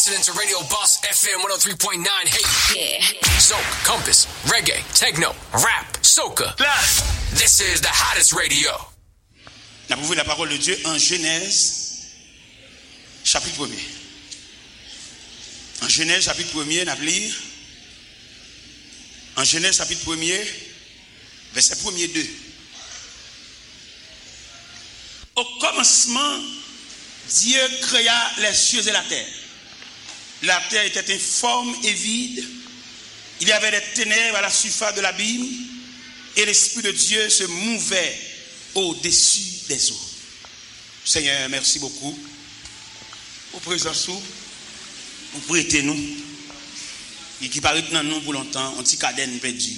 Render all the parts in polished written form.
listening to Radio Boss FM 103.9. Hey, yeah. Zouk, Compass, Reggae, Techno, Rap, Soca. This is the hottest radio. Nous avons vu la parole de Dieu en Genèse, chapitre 1er. En Genèse, chapitre 1er, nous avons lu. En Genèse, chapitre 1er, verset 1er 2. Au commencement, Dieu créa les cieux et la terre. La terre était informe et vide. Il y avait des ténèbres à la surface de l'abîme et l'Esprit de Dieu se mouvait au-dessus des eaux. Seigneur, merci beaucoup pour présence, pour prêter nous. Et qui paraît dans nous pour longtemps, on petit cadelle perdu.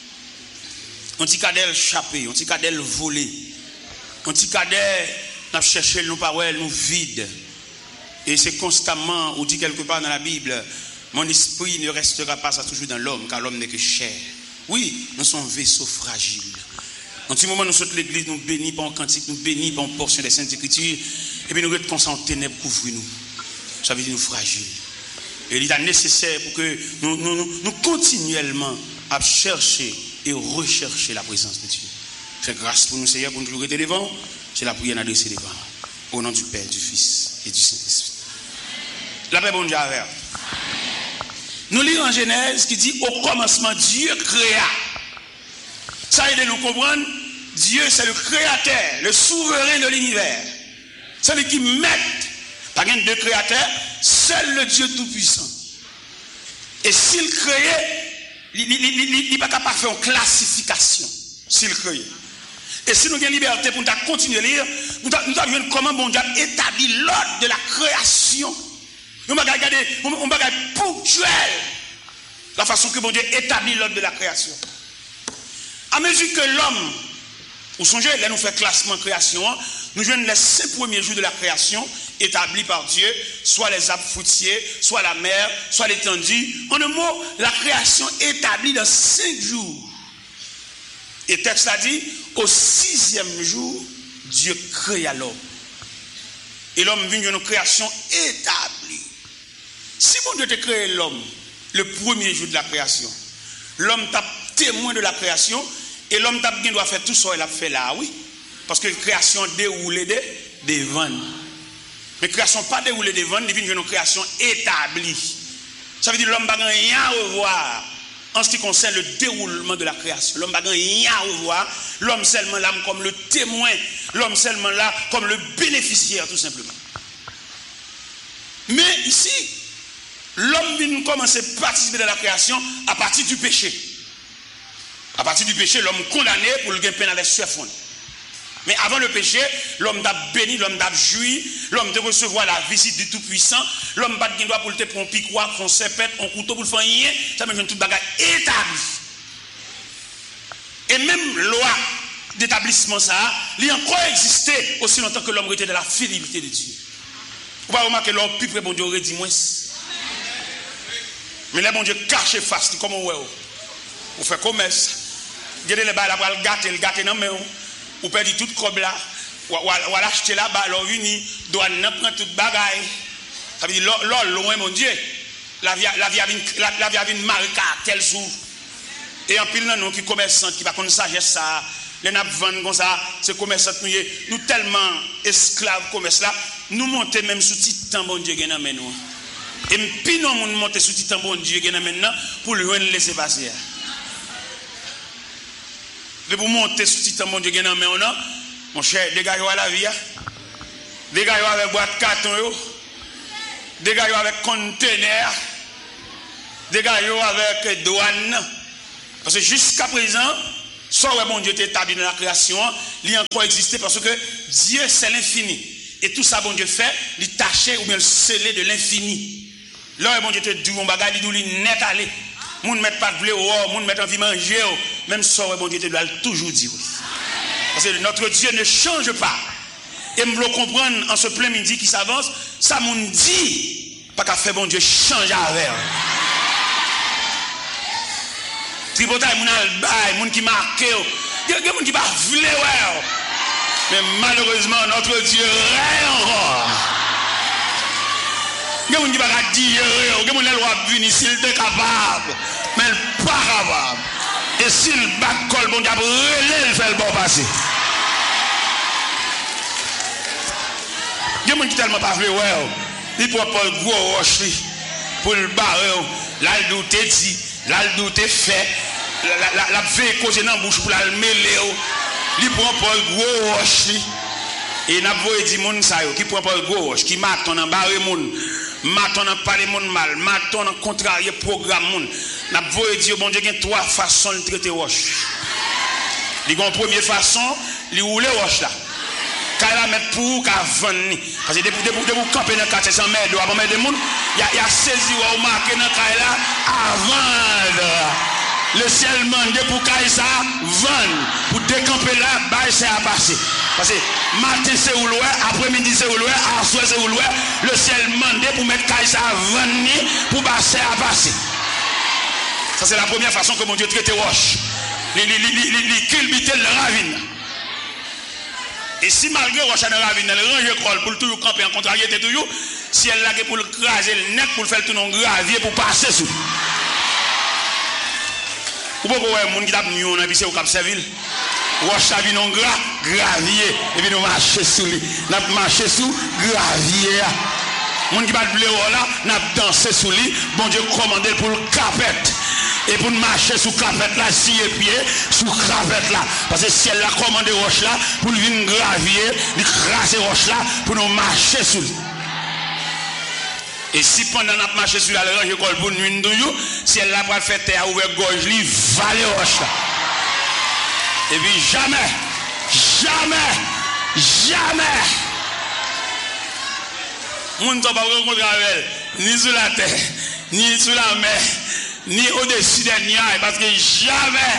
On petit cadelle échappé, on petit cadelle volé. On petit cadelle n'a cherché nos paroles, nous vides. Et c'est constamment, on dit quelque part dans la Bible, mon esprit ne restera pas ça toujours dans l'homme, car l'homme n'est que chair. Oui, nous sommes vaisseaux fragiles. En ce moment, nous sommes l'église, nous bénis par un cantique, nous bénis par une portion des Saintes Écritures, et puis nous retrouvons en ténèbres, couvrir-nous. Ça veut dire nous fragiles. Et il est nécessaire pour que nous continuellement à chercher et rechercher la présence de Dieu. Fais grâce pour nous, Seigneur, pour nous toujours être devant. C'est la prière adressée devant. Au nom du Père, du Fils et du Saint-Esprit. La paix, bon Dieu, avec. Nous lisons en Genèse qui dit au commencement, Dieu créa. Ça aide à nous comprendre. Dieu, c'est le créateur, le souverain de l'univers. Celui qui met, pas de créateur, seul le Dieu tout-puissant. Et s'il créait, il n'est pas capable de faire une classification. S'il créait. Et si nous avons liberté pour nous continuer à lire, nous avons vu comment bon Dieu établit l'ordre de la création. Nous avons regardé, on va regarder ponctuel la façon que bon Dieu établit l'ordre de la création. À mesure que l'homme, vous songez, là nous faisons classement création, nous jouons les 5 premiers jours de la création établis par Dieu, soit les arbres fruitiers, soit la mer, soit l'étendue. En un mot, la création établie dans 5 jours. Et le texte a dit, au 6e jour, Dieu créa l'homme. Et l'homme vient d'une création établie. Si bon Dieu te crée l'homme, le premier jour de la création, l'homme t'a témoin de la création, et l'homme t'a bien doit faire tout ça, il a fait là, oui. Parce que la création déroulée des vannes. Mais la création pas déroulée des vannes, il vient d'une création établie. Ça veut dire que l'homme n'a rien à revoir. En ce qui concerne le déroulement de la création, l'homme n'a rien à revoir. L'homme seulement là comme le témoin, l'homme seulement là comme le bénéficiaire, tout simplement. Mais ici, l'homme vient commencer à participer de la création à partir du péché. À partir du péché, l'homme condamné pour le gain peine avec chef. Mais avant le péché, l'homme t'a béni, l'homme t'a joui, l'homme t'a recevoir la visite du Tout-Puissant, l'homme n'a pas pour te prendre un piquois, un serpent, un couteau pour le faire rien, ça me fait toute bagarre établie. Et même loi d'établissement, ça, il a encore existé aussi longtemps que l'homme était de la fidélité de Dieu. Vous pouvez remarquer l'homme plus près, bon Dieu aurait dit moins. Mais là, bon Dieu cache face, comment vous faites commerce, vous avez les balles pour le gâter dans la main. Ou perdre toute crobe là, ou l'acheter là-bas, alors uni, doit prendre toute bagaille. Ça veut dire, loin, mon Dieu, la vie a une marque tel jour. Et en pile, nous qui commerçants, qui va connaître sagesse ça, les nappes vendent comme ça, ces commerçants, nous tellement esclaves commerce là, nous montons même sous titan, bon Dieu, nous. Et puis nous montons sous titan, bon Dieu, maintenant, pour le laisser passer. Pour monter sous titan mon Dieu mon cher, dégagez la vie, dégagez avec boîte carton, dégagez avec conteneur, dégagez avec douane. Parce que jusqu'à présent, soit mon Dieu est établi dans la création, il a encore existé parce que Dieu c'est l'infini. Et tout ça bon Dieu fait, il taché ou bien le scellé de l'infini. Là bon Dieu te dit on bagage il net aller. Moun met pas de blé ou moun met envie manger, même ça bon Dieu te doit toujours dire. Parce que notre Dieu ne change pas. Et me le comprendre en ce plein midi qui s'avance, ça moun dit pas qu'à faire bon Dieu change avec. Tripotaille moun albay, moun qui marqué, il y a moun qui pas vle ouais. Mais malheureusement notre Dieu règne encore. Il y a des gens qui ne peuvent pas dire, il y a des gens qui peuvent venir s'il est capable, mais il n'est pas capable. Et s'il bat col, bon, il a relé, il fait le bon passer. Il y a des gens qui ne tellement pas fait, il ne peut pas le gros roche pour le barrer, là il doute dit, là il doute fait, la veille causée dans la bouche pour la mêler, il ne prend pas le gros roche. Et n'a pas dit moun sa yo qui prend pas le gros roche, qui maton en barrer moun. Maintenant, on parle moun mal, maintenant, on contrarie le programme moun. N'a pas dit, bon Dieu, il y a trois façons de traiter roche. Il y a une première façon, il roule roche là. Quand il a mettre pour qu'à vendre. Parce que depuis vous camper dans 400 mètres, avant mettre des moun, il y a saisi ou marqué dans le là à vendre. Le ciel demande pour qu'il ça vendre. Pour décamper là, bah c'est à passer. Parce que matin c'est où loin, après-midi c'est où loin, à soir c'est où loin, le ciel demande pour mettre Kaïsa à venir pour passer à passer. Ça c'est la première façon que mon Dieu traite roche. Il culbite le ravine. Et si malgré roche dans la ravine, elle range col pour toujours camper en contrariété toujours, si elle l'a pour le craser le net pour le faire tout non gravier pour passer sous. Ou pas voir un monde qui tape nous dans piscine au Cap Serville. Roche ça vient non gravier et puis nous marcher sous lui. N'a marcher sous gravier. Monde qui bat blé là, n'a danser sous lui. Bon Dieu commandé pour le capette. Et pour marcher sous capette là, si et pied sous capette là. Parce que si elle a commandé roche là pour venir gravier, il craser roche là pour nous marcher sous lui. Et si pendant notre marché sur la range école pour nous, si elle n'a pas fait terre ouvert gorge, il va les roches là. Et puis jamais, on ne va pas rencontrer avec elle, ni sur la terre, ni sur la mer, ni au-dessus des nuages, parce que jamais.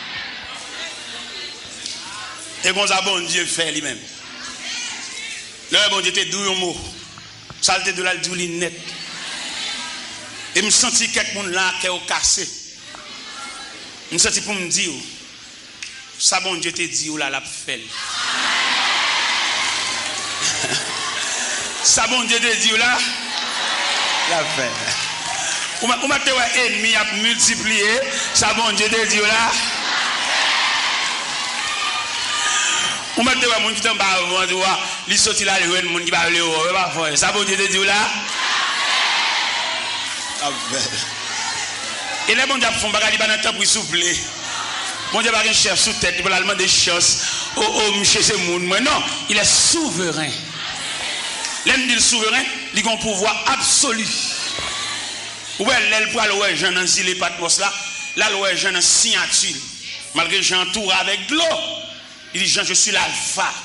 Et comme ça, bon Dieu fait lui-même. Le bon Dieu était doux un mot. Saleté de la douline net. Et je me sens quelqu'un là qui est cassé. Je me sens pour me dire, ça bon Dieu te dit ou là la fait. Ça bon Dieu te dit ou là la fait. Ou m'a te ennemi a multiplié, ça bon Dieu te dit ou là. Ou m'a te moun qui t'en bas avant de voir, li sorti là le monde qui va aller au pas faire. Ça bon Dieu te dit ou là. Et les bon Dieu font bagage dans temps pour souffler. Bon Dieu pas un chef sous tête, il va demander des choses au monsieur ce monde. Mais non, il est souverain. L'homme dit souverain, il a un pouvoir absolu. Ou bien elle pour aller Jean dans les patmos là, là le Jean dans signature. Malgré Jean entouré avec de l'eau. Il dit Jean, je suis l'alpha.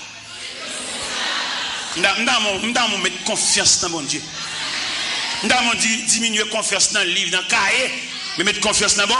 M'dam mettre confiance dans mon Dieu. M'dam diminuer confiance dans le livre, dans le cahier, mais mettre confiance dans bon.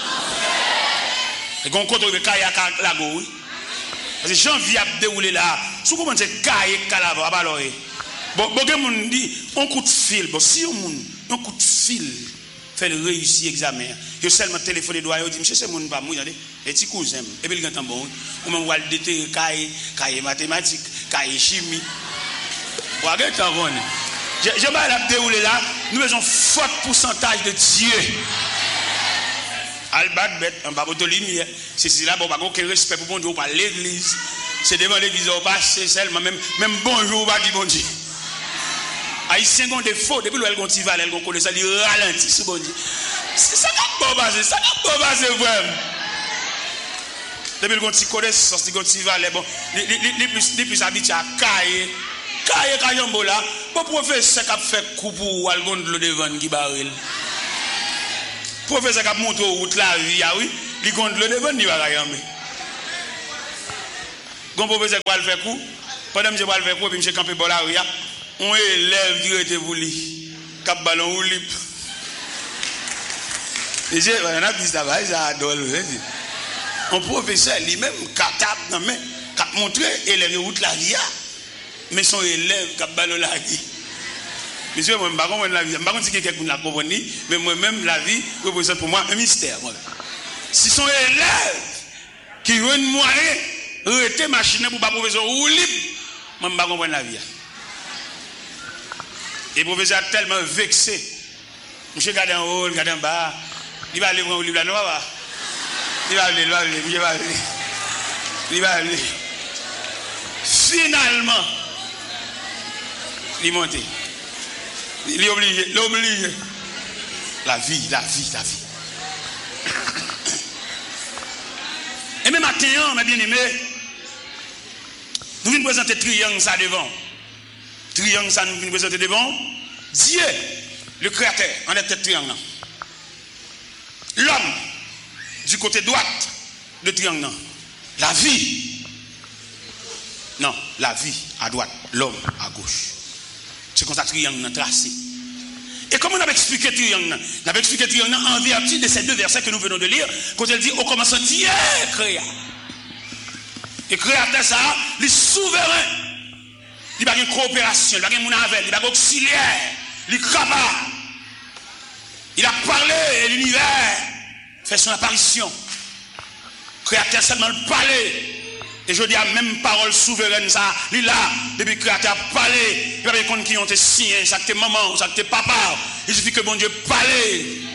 Et qu'on compte le cahier à la go. Parce que Jean vient dérouler là. Si vous commencez cahier calava, alors bon moun dit on coup de fil. Bon si on coup de fil fait le réussir l'examen. Je seulement téléphoné doigt dit monsieur c'est mon pas moi et petit cousin et puis il entend bon ou même wal déterrer cahier mathématiques, cahier chimie. Regarde tant bon. Je vais la dérouler là, nous avons fort pourcentage de Dieu. Albat bête en bas de lumière. C'est là bon pas aucun respect pour bon Dieu par l'église. C'est devant l'église au passé seulement même bonjour pas dit bon Dieu. Haïtien ont des faux depuis elle gonti val elle connaît ça il ralentit ce bon Dieu. C'est ça qui bon passer, ça qui bon passer vraiment. Depuis le gonti connaît sorti gonti val bon les plus habitué à cailler kayambo là bon professeur qui a fait coup pour al gonde le devant qui baril. Professeur qui a monté route la vie ah oui, il gonde le devant ni va kayambe. Gon professeur qui va le faire coup pendant que je va le faire coup puis monsieur camper bon la rue. On élève qui était pour lui, cap ballon ou lip. Et j'ai un dit ça va, j'adore. Un professeur lui-même capable non mais cap montrer élève route la vie. Mais son élève cap ballon la vie. Monsieur moi pas comprendre la vie, pas comprendre si quelqu'un la comprendre mais moi même la vie représente pour moi un mystère moi. Si son élève qui veut une moyen arrêter machine pour pas professeur ou libre, moi pas comprendre la vie. Et le professeur a tellement vexé. Monsieur regarde en haut, regarde en bas. Il va aller prendre le livre là, non, va. Il va aller. Finalement, il est monté. Il est obligé. La vie. Et même matin, mes bien-aimés, nous venons présenter triangle ça devant. Triangle ça nous venons présenter devant. Dieu, le Créateur, en tête triangle. L'homme, du côté droite de triangle. La vie. Non, la vie à droite, l'homme à gauche. C'est comme ça que triangle est tracé. Et comment on a expliqué triangle? On a expliqué triangle en vertu de ces deux versets que nous venons de lire, quand elle dit au commencement Dieu créa. Et créateur ça, il est souverain. Il n'y a pas de coopération, il n'y a pas de monnaie, il n'y a pas d'auxiliaire, il est capable. Il a parlé et l'univers fait son apparition. Créateur seulement le parler. Et je dis à même parole souveraine ça, il est là, depuis que créateur a parlé, il n'y a pas de compte qui ont été signés, ça que tes mamans, ça que tes papas, il suffit que bon Dieu parle.